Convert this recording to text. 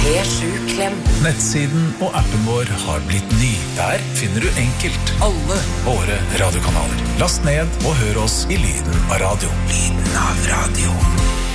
P7-klem. Nettsiden og appen vår har blitt ny. Der finner du enkelt alle våre radiokanaler. Last ned og hør oss i lyden av radio. Lyden av radio.